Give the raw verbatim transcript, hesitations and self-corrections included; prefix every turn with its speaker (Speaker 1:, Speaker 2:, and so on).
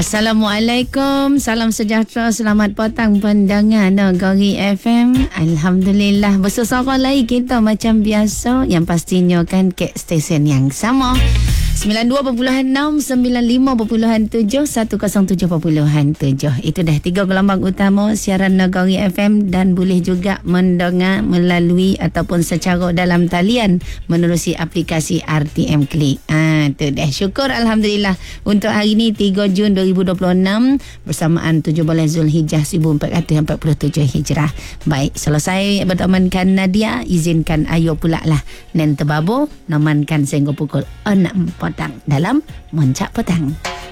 Speaker 1: Assalamualaikum, salam sejahtera, selamat petang pendengar Negeri F M. Alhamdulillah, bersama lagi kita macam biasa, yang pastinya kan ke stesen yang sama. sembilan dua perpuluhan enam, sembilan lima perpuluhan tujuh, seratus tujuh perpuluhan tujuh. Itu dah tiga gelombang utama siaran Negeri F M, dan boleh juga mendengar melalui ataupun secara dalam talian menerusi aplikasi R T M Klik. Ah, tu dah. Syukur Alhamdulillah untuk hari ini tiga Jun dua ribu dua puluh enam bersamaan tujuh belas Zulhijjah seribu empat ratus empat puluh tujuh Hijrah. Baik, selesai bertemankan Nadia, izinkan ayo pula lah Nen Terbabo nemankan sehingga pukul enam petang dalam Moncak Petang.